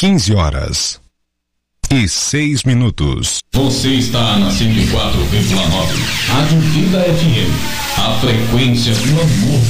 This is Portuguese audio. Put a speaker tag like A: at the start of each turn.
A: 15h06.
B: Você está na 104,9. Rádio Vida FM. A frequência do amor